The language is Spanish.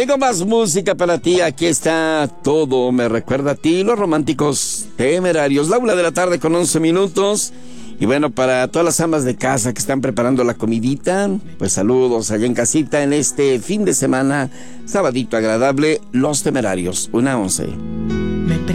Tengo más música para ti. Aquí está Todo me recuerda a ti, Los Románticos Temerarios. La 1:00 p.m. 11 minutos. Y bueno, para todas las amas de casa que están preparando la comidita, pues saludos allá en casita en este fin de semana, sabadito agradable, Los Temerarios, 1:11.